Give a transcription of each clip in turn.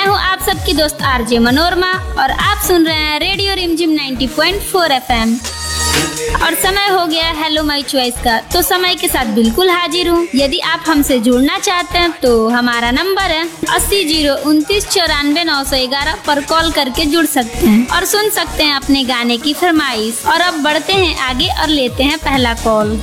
मैं हूँ आप सबकी दोस्त आरजे मनोरमा और आप सुन रहे हैं रेडियो रिमझिम 90.4 FM। और समय हो गया हेलो माई चॉइस का, तो समय के साथ बिल्कुल हाजिर हूँ। यदि आप हमसे जुड़ना चाहते हैं तो हमारा नंबर है 80 029 94 911 पर कॉल करके जुड़ सकते हैं और सुन सकते हैं अपने गाने की फरमाइश। और अब बढ़ते हैं आगे और लेते हैं पहला कॉल।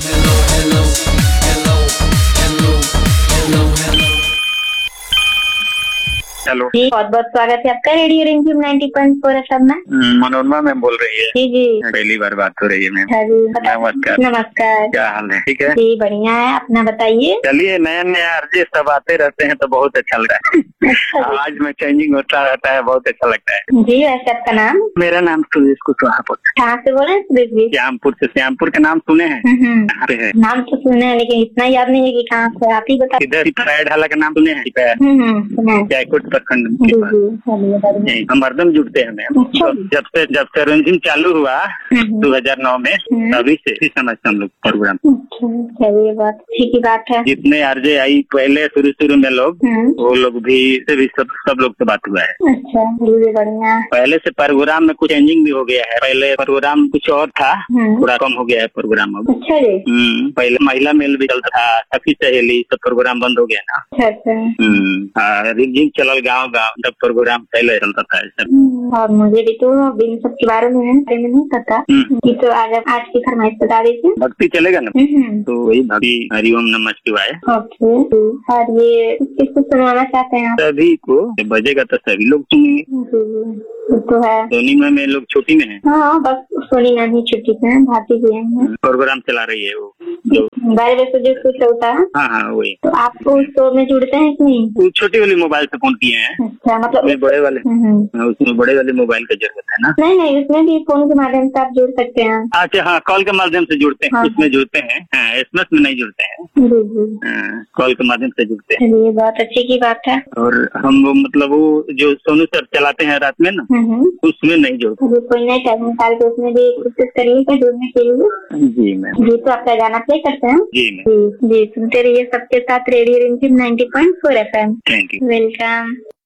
हेलो जी, बहुत बहुत स्वागत है आपका रेडियो रिमझिम 90.4 FM में। मनोरमा मैम बोल रही है। जी जी, पहली बार बात हो रही है मैम। हाँ जी, नमस्कार। नमस्कार। क्या हाल है? ठीक है जी बढ़िया है, अपना बताइए। चलिए, नए नए आरजे सब आते रहते हैं तो बहुत अच्छा लग रहा है। अच्छा जी। आज में चेंजिंग होता रहता है, बहुत अच्छा लगता है। जी, वैसे आपका नाम? मेरा नाम सुरेश कुशवाहा। कहाँ से बोल रहे हैं सुरेश जी? श्यामपुर से। श्यामपुर का नाम सुने हैं? कहाँ पे है? नाम तो सुने हैं लेकिन इतना याद नहीं है कि कहाँ से, आप ही बता। इधर सिपाही ढाला का नाम सुने हैं? सुना है। जयकोट प्रखंड जी के पास। जी, चलिए बढ़िया। हम हरदम जुड़ते हैं मैम। अच्छा। जब से रिमझिम चालू हुआ 2009 में, तभी से इसी समय से हम लोग प्रोग्राम। अच्छा, चलिए बहुत अच्छी की बात है। जितने आरजे आई पहले शुरू में लोग, वो लोग भी सब लोग से बात हुआ है। अच्छा, चलिए बढ़िया। पहले से प्रोग्राम में कुछ चेंजिंग भी हो गया है। पहले प्रोग्राम कुछ और था, थोड़ा कम हो गया है प्रोग्राम अब। अच्छा जी। पहले महिला मेल भी चलता था, सखी सहेली, सब प्रोग्राम बंद हो गया ना। अच्छा। रिमझिम चलल गाँव गाँव, तब प्रोग्राम पहले चलता था ऐसा। और मुझे भी तो इन सब के बारे में नहीं पता। ये तो आज की फरमाइश बता दीजिए। भक्ति चलेगा ना, तो वही भक्ति हरिओम नमः शिवाय। ओके। और ये किसको सुनवाना चाहते हैं आप? सभी को बजेगा तो सभी लोग सुनेंगे। तो है सोनी में लोग छुट्टी में है। हाँ, बस सोनी मैम ही छुट्टी पे है, भारती जी हैं। प्रोग्राम चला रही है वो 12 बजे जो शो चलता है। हाँ वही। तो आप उस शो में जुड़ते हैं कि नहीं? वो छोटी वाली मोबाइल से फोन किए हैं। अच्छा, मतलब बड़े वाले, उसमें बड़े वाले मोबाइल की जरूरत है ना। नहीं, उसमें भी फोन के माध्यम से आप जुड़ सकते हैं। अच्छा हाँ, कॉल के माध्यम से जुड़ते हैं। उसमें जुड़ते हैं, SMS में नहीं जुड़ते हैं। कॉल के माध्यम से जुड़ते हैं। ये बहुत अच्छी की बात है। और हम मतलब वो जो सोनू सर चलाते हैं रात में ना, उसमें नहीं जुड़ते। कोई नहीं, टाइम निकाल के उसमें भी कोशिश करिएगा जुड़ने के लिए। जी मैम। जी, तो आपका गाना प्ले करते हैं। जी मैम। जी, सुनते रहिए सबके साथ रेडियो रिमझिम 90.4 FM। Thank you. वेलकम।